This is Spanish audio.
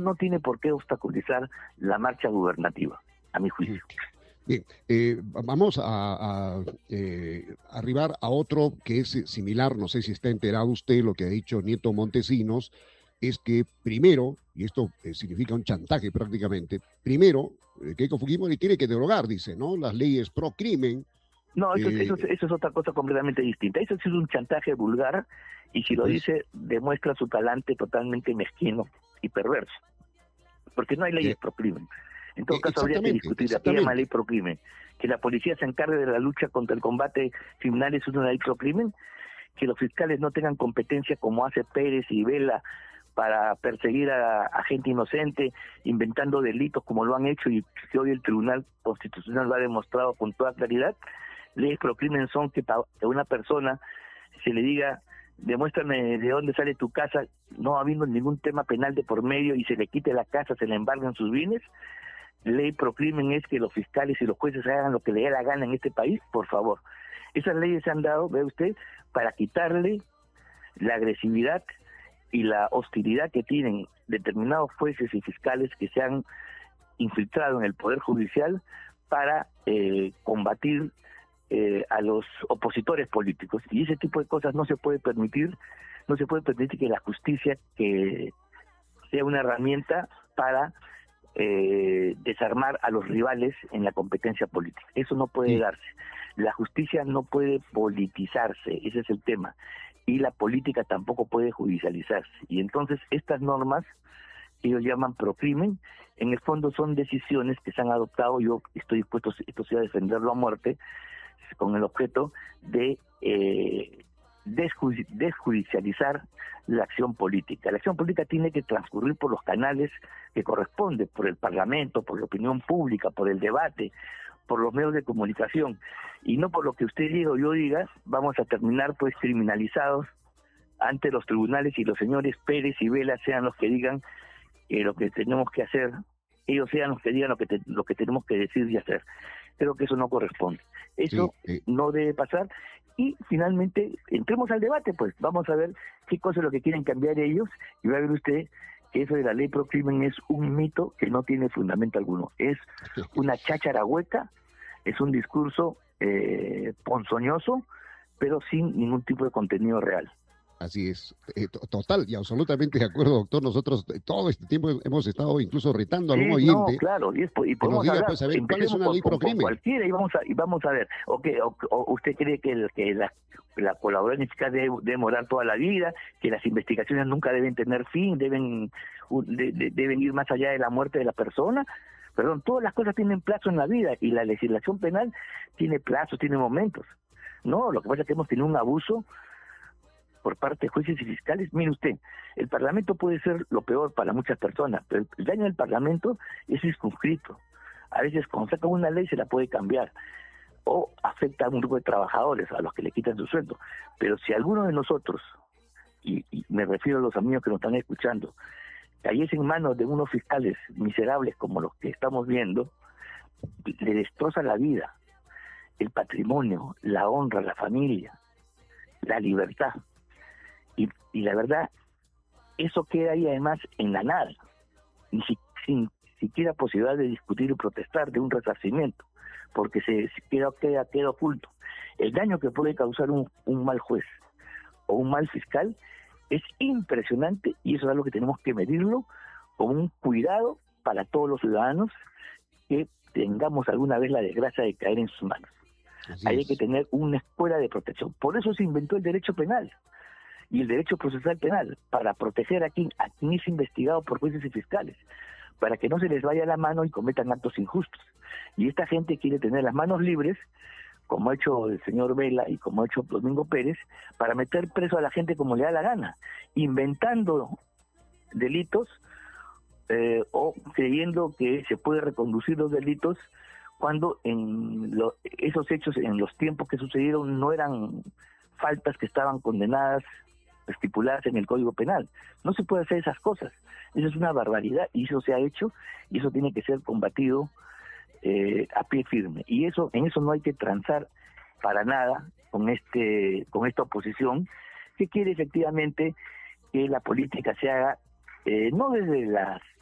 no tiene por qué obstaculizar la marcha gubernativa, a mi juicio. Bien, vamos a arribar a otro que es similar, no sé si está enterado usted, lo que ha dicho Nieto Montesinos, es que primero, y esto significa un chantaje prácticamente, primero, Keiko Fujimori tiene que derogar, dice, ¿no? Las leyes pro crimen. No, eso es otra cosa completamente distinta. Eso sí es un chantaje vulgar, y si lo dice, demuestra su talante totalmente mezquino y perverso. Porque no hay leyes pro crimen. En todo caso, habría que discutir la llama ley pro crimen. Que la policía se encargue de la lucha contra el combate criminal es una ley pro crimen. Que los fiscales no tengan competencia como hace Pérez y Vela para perseguir a gente inocente, inventando delitos como lo han hecho y que hoy el Tribunal Constitucional lo ha demostrado con toda claridad. Leyes pro crimen son que a una persona se le diga: demuéstrame de dónde sale tu casa, no habiendo ningún tema penal de por medio, y se le quite la casa, se le embarguen sus bienes. Ley pro crimen es que los fiscales y los jueces hagan lo que les dé la gana en este país, por favor. Esas leyes se han dado, ve usted, para quitarle la agresividad y la hostilidad que tienen determinados jueces y fiscales que se han infiltrado en el Poder Judicial para combatir a los opositores políticos. Y ese tipo de cosas no se puede permitir que la justicia que sea una herramienta para desarmar a los rivales en la competencia política. Eso no puede darse. La justicia no puede politizarse, ese es el tema. Y la política tampoco puede judicializarse. Y entonces estas normas, que ellos llaman procrimen, en el fondo son decisiones que se han adoptado. Yo estoy dispuesto, esto sí, a defenderlo a muerte, con el objeto de desjudicializar la acción política. La acción política tiene que transcurrir por los canales que corresponden, por el Parlamento, por la opinión pública, por el debate, por los medios de comunicación, y no por lo que usted diga o yo diga. Vamos a terminar pues criminalizados ante los tribunales, y los señores Pérez y Vela sean los que digan lo que tenemos que hacer, ellos sean los que digan lo que tenemos que decir y hacer. Creo que eso no corresponde. Eso no debe pasar. Y finalmente, entremos al debate, pues vamos a ver qué cosa es lo que quieren cambiar ellos, y va a ver usted que eso de la ley pro crimen es un mito que no tiene fundamento alguno. Es una cháchara hueca, es un discurso ponzoñoso, pero sin ningún tipo de contenido real. Así es, total y absolutamente de acuerdo, doctor. Nosotros todo este tiempo hemos estado incluso retando a algún oyente. No, claro, y podemos diga, hablar, pues, a ver, ¿cuál es una ley pro crimen? Cualquiera, y vamos a ver. O usted cree que la colaboración fiscal debe demorar toda la vida, que las investigaciones nunca deben tener fin, deben ir más allá de la muerte de la persona. Perdón, todas las cosas tienen plazo en la vida, y la legislación penal tiene plazos, tiene momentos. No, lo que pasa es que hemos tenido un abuso por parte de jueces y fiscales. Mire usted, el Parlamento puede ser lo peor para muchas personas, pero el daño del Parlamento es circunscrito. A veces cuando sacan una ley se la puede cambiar, o afecta a un grupo de trabajadores a los que le quitan su sueldo. Pero si alguno de nosotros, y me refiero a los amigos que nos están escuchando, cayese en manos de unos fiscales miserables como los que estamos viendo, le destroza la vida, el patrimonio, la honra, la familia, la libertad. Y la verdad, eso queda ahí además en la nada, sin siquiera posibilidad de discutir y protestar de un resarcimiento, porque se queda oculto. El daño que puede causar un mal juez o un mal fiscal es impresionante, y eso es algo que tenemos que medirlo con un cuidado para todos los ciudadanos que tengamos alguna vez la desgracia de caer en sus manos. Hay que tener una escuela de protección. Por eso se inventó el derecho penal y el derecho procesal penal, para proteger a quien es investigado por jueces y fiscales, para que no se les vaya la mano y cometan actos injustos. Y esta gente quiere tener las manos libres, como ha hecho el señor Vela y como ha hecho Domingo Pérez, para meter preso a la gente como le da la gana, inventando delitos o creyendo que se puede reconducir los delitos, cuando esos hechos en los tiempos que sucedieron no eran faltas que estaban condenadas, estipuladas en el Código Penal. No se puede hacer esas cosas. Eso es una barbaridad, y eso se ha hecho, y eso tiene que ser combatido a pie firme. Y en eso no hay que transar para nada con esta oposición, que quiere efectivamente que la política se haga no desde las